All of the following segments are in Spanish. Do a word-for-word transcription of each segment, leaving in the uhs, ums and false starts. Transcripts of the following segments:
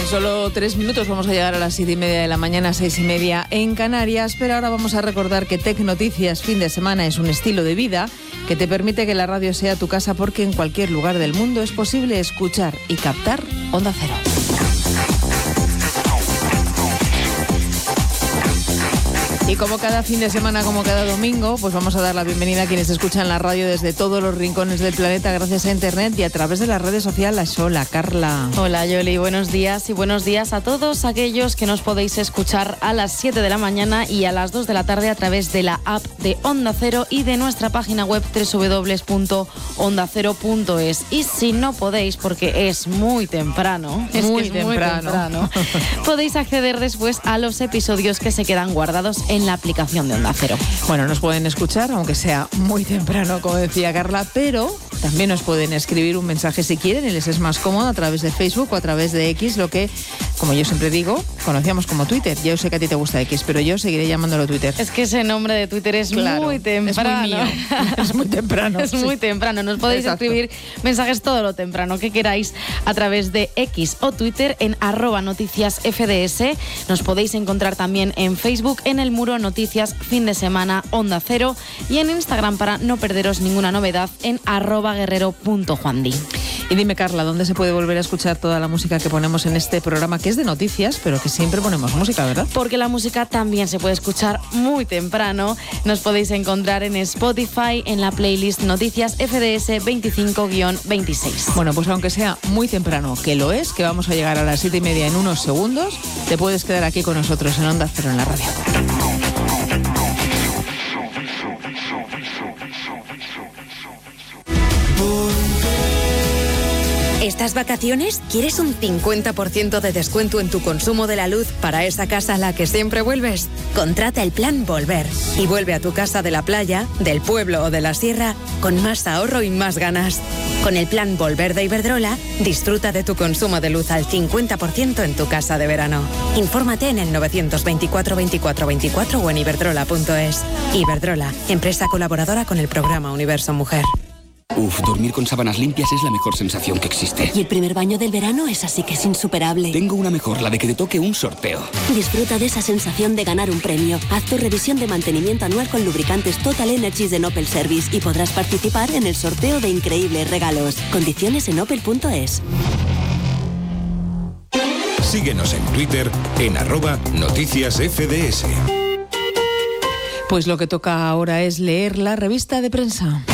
En solo tres minutos vamos a llegar a las siete y media de la mañana, seis y media en Canarias, pero ahora vamos a recordar que Tec Noticias fin de semana es un estilo de vida que te permite que la radio sea tu casa, porque en cualquier lugar del mundo es posible escuchar y captar Onda Cero. Y como cada fin de semana, como cada domingo, pues vamos a dar la bienvenida a quienes escuchan la radio desde todos los rincones del planeta gracias a Internet y a través de las redes sociales. Hola, Carla. Hola, Yoli. Buenos días y buenos días a todos aquellos que nos podéis escuchar a las siete de la mañana y a las dos de la tarde a través de la app de Onda Cero y de nuestra página web doble u doble u doble u punto onda cero punto es. Y si no podéis, porque es muy temprano, es muy, que es temprano. muy temprano, podéis acceder después a los episodios que se quedan guardados en la aplicación de Onda Cero. Bueno, nos pueden escuchar, aunque sea muy temprano, como decía Carla, pero también nos pueden escribir un mensaje si quieren y les es más cómodo a través de Facebook o a través de X, lo que, como yo siempre digo, conocíamos como Twitter. Yo sé que a ti te gusta X, pero yo seguiré llamándolo Twitter. Es que ese nombre de Twitter es claro, muy temprano. Es muy mío. Es muy temprano. Es sí. muy temprano. Nos podéis Exacto. escribir mensajes todo lo temprano que queráis a través de X o Twitter en arroba noticias F D S. Nos podéis encontrar también en Facebook en el muro Noticias Fin de Semana Onda Cero y en Instagram para no perderos ninguna novedad en arroba guerrero punto juandi. Y dime, Carla, ¿dónde se puede volver a escuchar toda la música que ponemos en este programa, que es de noticias, pero que siempre ponemos música, ¿verdad? Porque la música también se puede escuchar muy temprano. Nos podéis encontrar en Spotify, en la playlist Noticias F D S veinticinco guión veintiséis. Bueno, pues aunque sea muy temprano, que lo es, que vamos a llegar a las siete y media en unos segundos, te puedes quedar aquí con nosotros en Onda Cero en la radio. ¿Estas vacaciones quieres un cincuenta por ciento de descuento en tu consumo de la luz para esa casa a la que siempre vuelves? Contrata el plan Volver y vuelve a tu casa de la playa, del pueblo o de la sierra con más ahorro y más ganas. Con el plan Volver de Iberdrola, disfruta de tu consumo de luz al cincuenta por ciento en tu casa de verano. Infórmate en el novecientos veinticuatro veinticuatro veinticuatro o en iberdrola punto es. Iberdrola, empresa colaboradora con el programa Universo Mujer. Uf, dormir con sábanas limpias es la mejor sensación que existe. Y el primer baño del verano es así que es insuperable. Tengo una mejor, la de que te toque un sorteo. Disfruta de esa sensación de ganar un premio. Haz tu revisión de mantenimiento anual con lubricantes Total Energies de Opel Service y podrás participar en el sorteo de increíbles regalos. Condiciones en opel punto es. Síguenos en Twitter en arroba noticias F D S. Pues lo que toca ahora es leer la revista de prensa.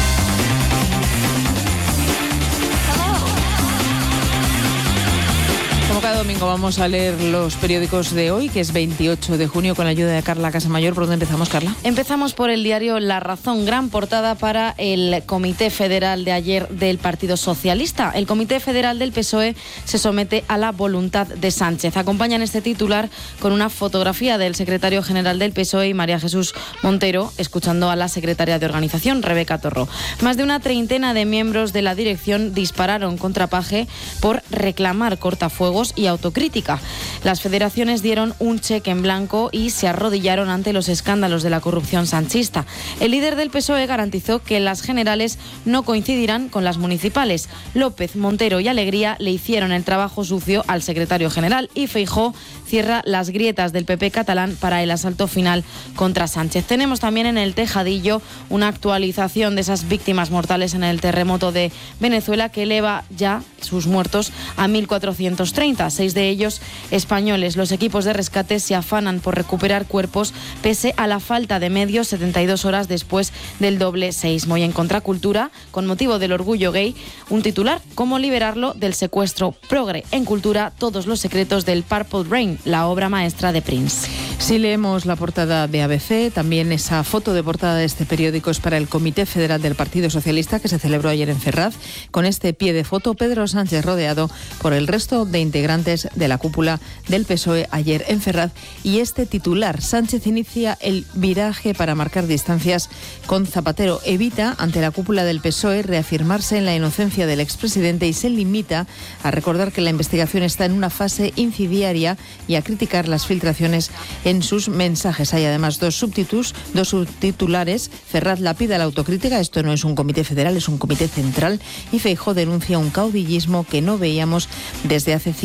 Como cada domingo vamos a leer los periódicos de hoy, que es veintiocho de junio, con la ayuda de Carla Casamayor. ¿Por dónde empezamos, Carla? Empezamos por el diario La Razón, gran portada para el Comité Federal de ayer del Partido Socialista. El Comité Federal del P S O E se somete a la voluntad de Sánchez. Acompañan este titular con una fotografía del secretario general del P S O E y María Jesús Montero, escuchando a la secretaria de organización, Rebeca Torró. Más de una treintena de miembros de la dirección dispararon contra Page por reclamar cortafuegos y autocrítica. Las federaciones dieron un cheque en blanco y se arrodillaron ante los escándalos de la corrupción sanchista. El líder del P S O E garantizó que las generales no coincidirán con las municipales. López, Montero y Alegría le hicieron el trabajo sucio al secretario general y Feijóo cierra las grietas del P P catalán para el asalto final contra Sánchez. Tenemos también en el tejadillo una actualización de esas víctimas mortales en el terremoto de Venezuela, que eleva ya sus muertos a mil cuatrocientos treinta, seis de ellos españoles. Los equipos de rescate se afanan por recuperar cuerpos pese a la falta de medios setenta y dos horas después del doble seísmo. Y en Contracultura, con motivo del orgullo gay, un titular: cómo liberarlo del secuestro. Progre. En Cultura, todos los secretos del Purple Rain, la obra maestra de Prince. Si leemos la portada de A B C, también esa foto de portada de este periódico es para el Comité Federal del Partido Socialista, que se celebró ayer en Ferraz. Con este pie de foto, Pedro Sánchez rodeado por el resto de integrantes de la cúpula del P S O E ayer en Ferraz. Y este titular: Sánchez inicia el viraje para marcar distancias con Zapatero. Evita, ante la cúpula del P S O E, reafirmarse en la inocencia del expresidente y se limita a recordar que la investigación está en una fase incidiaria y a criticar las filtraciones en sus mensajes. Hay además dos subtítulos, dos subtitulares. Ferraz lapida la autocrítica. Esto no es un comité federal, es un comité central. Y Feijóo denuncia un caudillismo que no veíamos desde hace cinco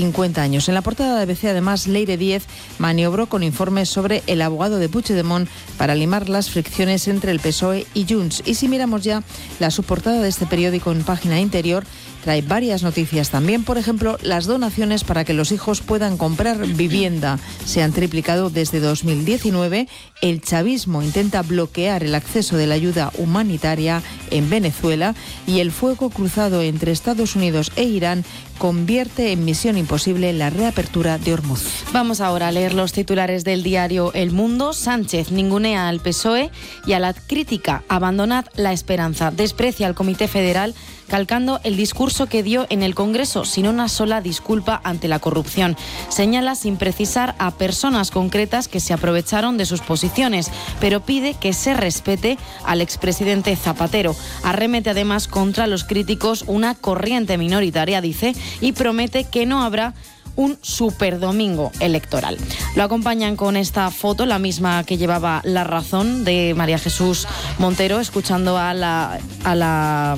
cincuenta años. En la portada de A B C, además, Leire Díez maniobró con informes sobre el abogado de Puigdemont para limar las fricciones entre el P S O E y Junts. Y si miramos ya la subportada de este periódico en página interior, trae varias noticias también. Por ejemplo, las donaciones para que los hijos puedan comprar vivienda se han triplicado desde dos mil diecinueve. El chavismo intenta bloquear el acceso de la ayuda humanitaria en Venezuela y el fuego cruzado entre Estados Unidos e Irán convierte en misión imposible la reapertura de Hormuz. Vamos ahora a leer los titulares del diario El Mundo. Sánchez ningunea al P S O E y a la crítica. Abandonad la esperanza. Desprecia al Comité Federal, calcando el discurso que dio en el Congreso, sin una sola disculpa ante la corrupción. Señala sin precisar a personas concretas que se aprovecharon de sus posiciones, pero pide que se respete al expresidente Zapatero. Arremete además contra los críticos una corriente minoritaria, dice, y promete que no habrá un superdomingo electoral. Lo acompañan con esta foto, la misma que llevaba La Razón, de María Jesús Montero, escuchando a la a la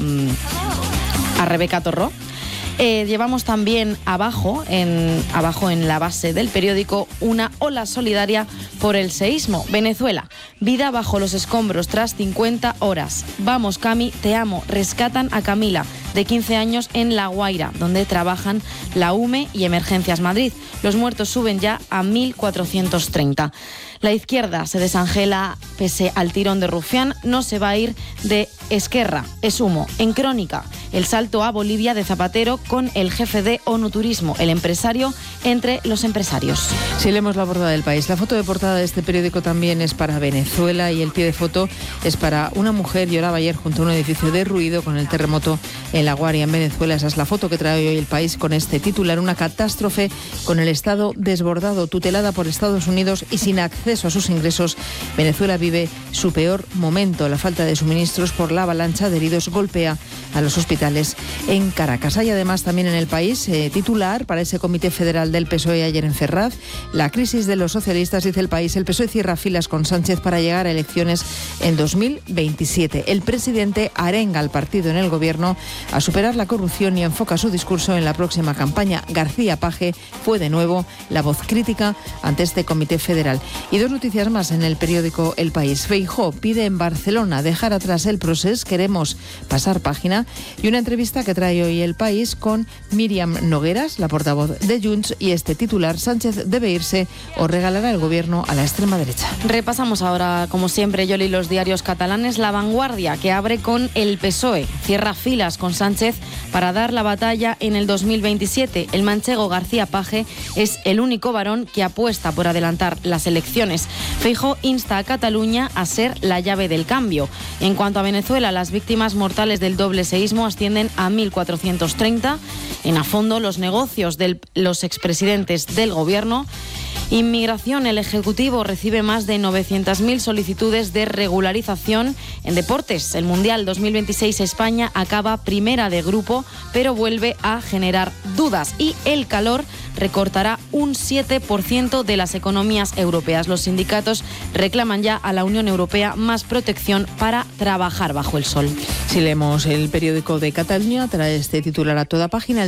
a Rebeca Torró. Eh, llevamos también abajo en, abajo en la base del periódico una ola solidaria por el seísmo. Venezuela, vida bajo los escombros tras cincuenta horas. Vamos, Cami, te amo. Rescatan a Camila, de quince años, en La Guaira, donde trabajan la U M E y Emergencias Madrid. Los muertos suben ya a mil cuatrocientos treinta. La izquierda se desangela pese al tirón de Rufián. No se va a ir de Esquerra, es humo. En Crónica, el salto a Bolivia de Zapatero con el jefe de ONU Turismo, el empresario entre los empresarios. Si leemos la portada del País, la foto de portada de este periódico también es para Venezuela y el pie de foto es para una mujer. Lloraba ayer junto a un edificio derruido con el terremoto en La Guaira, en Venezuela. Esa es la foto que trae hoy el País con este titular: una catástrofe con el Estado desbordado, tutelada por Estados Unidos y sin acceso a sus ingresos. Venezuela vive su peor momento. La falta de suministros por la avalancha de heridos golpea a los hospitales en Caracas. Hay además también en el País eh, titular para ese Comité Federal del P S O E ayer en Ferraz: la crisis de los socialistas, dice el País. El P S O E cierra filas con Sánchez para llegar a elecciones en dos mil veintisiete. El presidente arenga al partido en el gobierno a superar la corrupción y enfoca su discurso en la próxima campaña. García Paje fue de nuevo la voz crítica ante este Comité Federal. Y dos noticias más en el periódico El País. Feijóo pide en Barcelona dejar atrás el procés, queremos pasar página. Y una entrevista que trae hoy El País con Míriam Nogueras, la portavoz de Junts, y este titular: Sánchez debe irse o regalará el gobierno a la extrema derecha. Repasamos ahora, como siempre, Yoli, los diarios catalanes. La Vanguardia, que abre con el P S O E, cierra filas con Sánchez para dar la batalla en el dos mil veintisiete. El manchego García Paje es el único varón que apuesta por adelantar las elecciones. Feijóo insta a Cataluña a ser la llave del cambio. En cuanto a Venezuela, las víctimas mortales del doble seísmo ascienden a mil cuatrocientos treinta. En a fondo, los negocios de los expresidentes del gobierno. Inmigración, el Ejecutivo recibe más de novecientas mil solicitudes de regularización. En deportes, el Mundial dos mil veintiséis, España acaba primera de grupo, pero vuelve a generar dudas. Y el calor recortará un siete por ciento de las economías europeas. Los sindicatos reclaman ya a la Unión Europea más protección para trabajar bajo el sol. Si leemos el periódico de Cataluña, trae este titular a toda página: